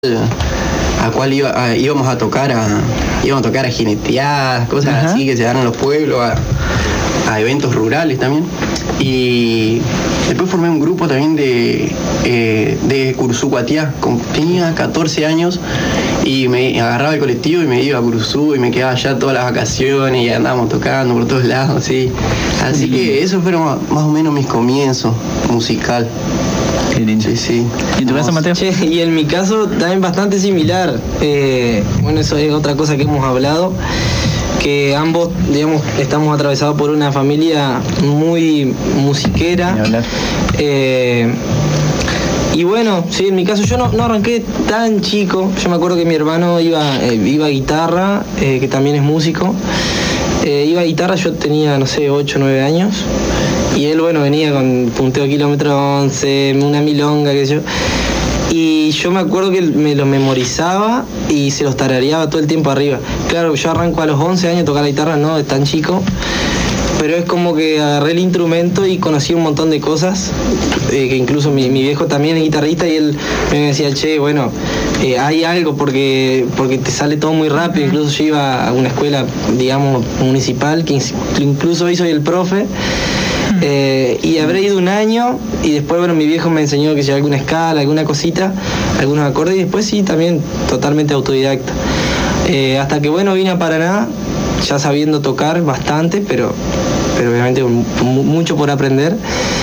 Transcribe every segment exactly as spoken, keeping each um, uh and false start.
a cual iba, a, íbamos a tocar a íbamos a tocar a jineteadas, cosas Ajá. así que se dan en los pueblos, a, a eventos rurales también. Y después formé un grupo también de, eh, de Curuzú Cuatiá. Tenía catorce años y me agarraba el colectivo y me iba a Curuzú y me quedaba allá todas las vacaciones y andábamos tocando por todos lados, así. Así mm. que esos fueron más o menos mis comienzos musical. Qué lindo. Sí, sí. ¿Y en tu caso, Mateo? Che, y en mi caso también bastante similar. Eh, bueno, eso es otra cosa que hemos hablado, que ambos, digamos, estamos atravesados por una familia muy musiquera. Eh, y bueno, sí, en mi caso yo no, no arranqué tan chico. Yo me acuerdo que mi hermano iba, eh, iba a guitarra, eh, que también es músico. Eh, iba a guitarra, yo tenía, no sé, ocho o nueve años. Y él, bueno, venía con punteo kilómetro once, una milonga, qué sé yo. Y yo me acuerdo que me los memorizaba y se los tarareaba todo el tiempo arriba. Claro, yo arranco a los once años a tocar la guitarra, no es tan chico. Pero es como que agarré el instrumento y conocí un montón de cosas, eh, que incluso mi, mi viejo también es guitarrista y él me decía, che, bueno, eh, hay algo porque, porque te sale todo muy rápido. Incluso yo iba a una escuela, digamos, municipal, que incluso hoy soy el profe. Eh, y habré ido un año y después, bueno, mi viejo me enseñó que si alguna escala, alguna cosita, algunos acordes, y después sí, también totalmente autodidacta. Eh, hasta que, bueno, vine a Paraná, ya sabiendo tocar bastante, pero, pero obviamente mucho por aprender.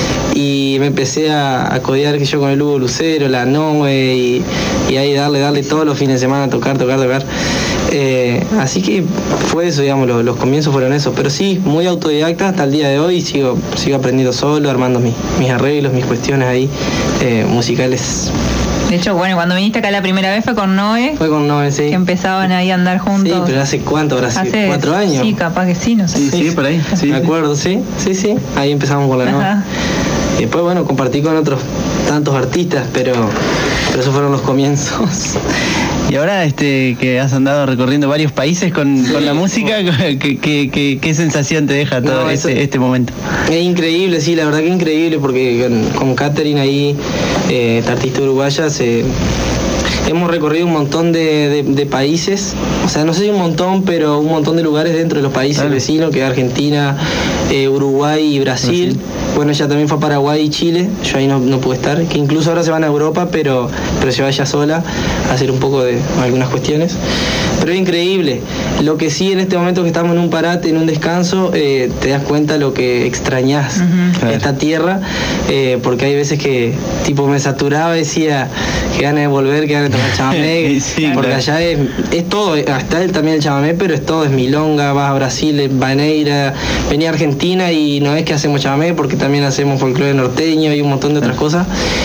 Y me empecé a, a codear que yo con el Hugo Lucero, la Noe, y, y ahí darle, darle todos los fines de semana a tocar, tocar, tocar. Eh, así que fue eso, digamos, los, los comienzos fueron esos. Pero sí, muy autodidacta hasta el día de hoy, sigo, sigo aprendiendo solo, armando mi, mis arreglos, mis cuestiones ahí, eh, musicales. De hecho, bueno, cuando viniste acá la primera vez fue con Noé. Fue con Noé, sí. Que empezaban ahí a andar juntos. Sí, pero ¿hace cuánto habrá sido? Hace ¿Cuatro años? Sí, capaz que sí, no sé. Sí, sí, por ahí. Sí, me acuerdo, sí, sí, sí. Ahí empezamos con la Noé. Y después, bueno, compartí con otros tantos artistas, pero, pero esos fueron los comienzos. Y ahora este que has andado recorriendo varios países con, sí, con la música, ¿qué, qué, qué, ¿qué sensación te deja todo no, este, este momento? Es increíble, sí, la verdad que increíble, porque con, con Catherine ahí, eh, esta artista uruguaya, se... hemos recorrido un montón de, de, de países, o sea, no sé si un montón, pero un montón de lugares dentro de los países claro. vecinos, que es Argentina, eh, Uruguay y Brasil. Brasil. Bueno, ella también fue a Paraguay y Chile, yo ahí no, no pude estar, que incluso ahora se van a Europa, pero, pero se va ella sola a hacer un poco de algunas cuestiones. Pero es increíble. Lo que sí, en este momento que estamos en un parate, en un descanso, eh, te das cuenta lo que extrañás uh-huh. esta tierra, eh, porque hay veces que tipo me saturaba y decía que ganas de volver, que ganas de tocar chamamé, sí, porque claro. allá es, es todo, hasta él también el chamamé, pero es todo, es milonga, vas a Brasil, es Baneira, venía a Argentina y no es que hacemos chamamé, porque también hacemos folclore norteño y un montón de otras cosas.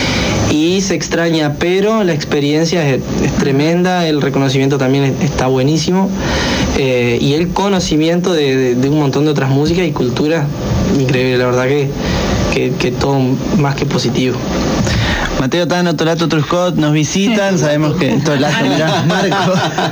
Y se extraña, pero la experiencia es, es tremenda, el reconocimiento también es, está buenísimo, eh, y el conocimiento de, de, de un montón de otras músicas y culturas, increíble, la verdad que, que, que todo más que positivo. Mateo Tano, Tolato Truscott nos visitan, sabemos que Tolato, mirá, Marco,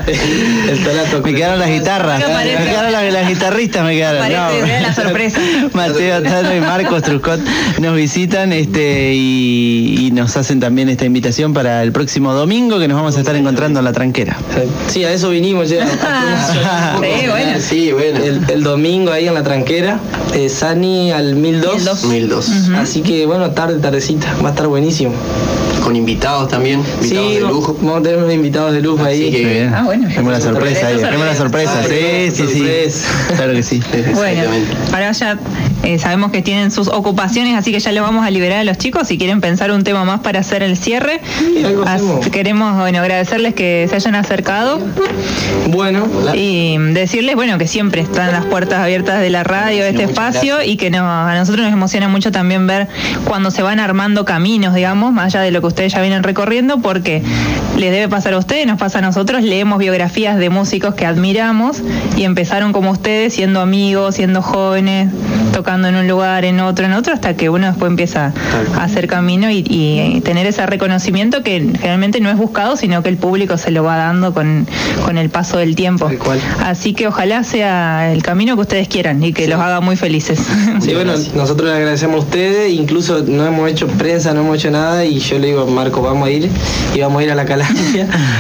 el Tolato. Me quedaron las guitarras, me quedaron las, las guitarristas, me quedaron. Parece, no. La sorpresa. Mateo Tano y Marcos Truscott nos visitan este y, y nos hacen también esta invitación para el próximo domingo, que nos vamos a estar encontrando en La Tranquera. Sí, a eso vinimos ya. Sí, bueno. Sí, bueno. El, el domingo ahí en La Tranquera, eh, Sani al mil dos. mil dos. Uh-huh. Así que bueno, tarde, tardecita, va a estar buenísimo. Con invitados también, invitados sí, de lujo. Vamos a tener unos invitados de lujo ahí. Que bien. Ah, bueno. Tenemos la sorpresa ahí, tenemos la sorpresa. Ah, sí, sí, sí. Claro que sí. Bueno, ahora ya eh, sabemos que tienen sus ocupaciones, así que ya los vamos a liberar a los chicos si quieren pensar un tema más para hacer el cierre. Sí, algo As, queremos bueno, agradecerles que se hayan acercado. Bueno. La... Y decirles, bueno, que siempre están las puertas abiertas de la radio, de este espacio, gracias. Y que no, a nosotros nos emociona mucho también ver cuando se van armando caminos, digamos, más allá de lo que ustedes ya vienen recorriendo, porque les debe pasar a ustedes, nos pasa a nosotros, leemos biografías de músicos que admiramos y empezaron como ustedes, siendo amigos, siendo jóvenes, tocando en un lugar, en otro, en otro, hasta que uno después empieza a hacer camino y, y tener ese reconocimiento que generalmente no es buscado, sino que el público se lo va dando con, con el paso del tiempo. Así que ojalá sea el camino que ustedes quieran y que sí. los haga muy felices. Sí, bueno, nosotros les agradecemos a ustedes, incluso no hemos hecho prensa, no hemos hecho nada, y yo le digo, Marco, vamos a ir y vamos a ir a la Calandria